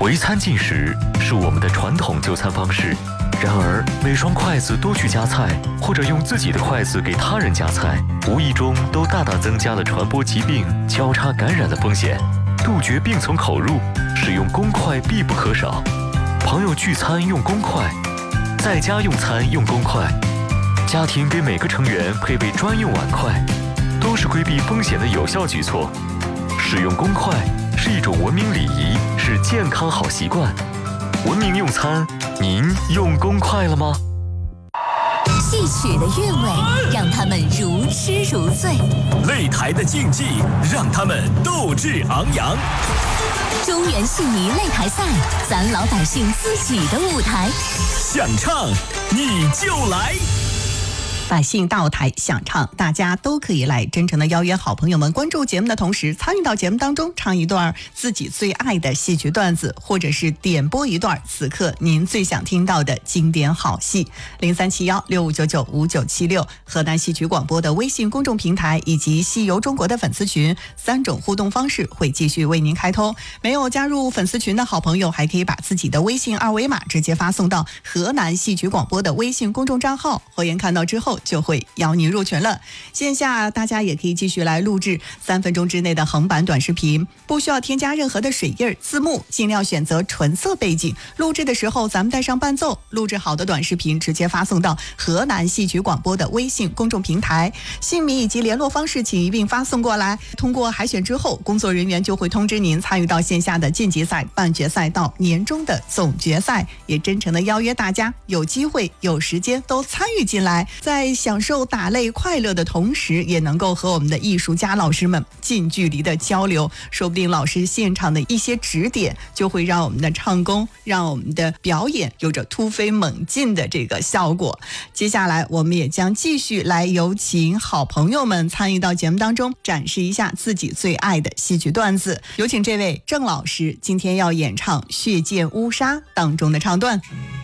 围餐进食是我们的传统就餐方式，然而每双筷子都去夹菜，或者用自己的筷子给他人夹菜，无意中都大大增加了传播疾病、交叉感染的风险。杜绝病从口入，使用公筷必不可少。朋友聚餐用公筷，在家用餐用公筷，家庭给每个成员配备专用碗筷，都是规避风险的有效举措。使用公筷是一种文明礼仪，是健康好习惯。文明用餐，您用公筷了吗？ 戏曲的韵味让他们如痴如醉， 擂台的竞技让他们斗志昂扬。 中原戏迷擂台赛，咱老百姓自己的舞台。 想唱你就来， 百姓到台想唱，大家都可以来。真诚的邀约好朋友们关注节目的同时，参与到节目当中，唱一段自己最爱的戏曲段子，或者是点播一段此刻您最想听到的经典好戏。037165995976河南戏曲广播的微信公众平台以及戏游中国的粉丝群，3种互动方式会继续为您开通。没有加入粉丝群的好朋友，还可以把自己的微信二维码直接发送到河南戏曲广播的微信公众账号，会员看到之后就会邀您入群了。线下大家也可以继续来录制3分钟之内的横版短视频，不需要添加任何的水印字幕，尽量选择纯色背景。录制的时候咱们带上伴奏，录制好的短视频直接发送到河南戏曲广播的微信公众平台，姓名以及联络方式请一并发送过来。通过海选之后，工作人员就会通知您参与到线下的晋级赛、半决赛到年终的总决赛。也真诚的邀约大家有机会有时间都参与进来，在享受打擂快乐的同时，也能够和我们的艺术家老师们近距离的交流，说不定老师现场的一些指点就会让我们的唱功，让我们的表演有着突飞猛进的这个效果。接下来我们也将继续来有请好朋友们参与到节目当中，展示一下自己最爱的戏曲段子。有请这位郑老师今天要演唱《血溅乌纱》当中的唱段。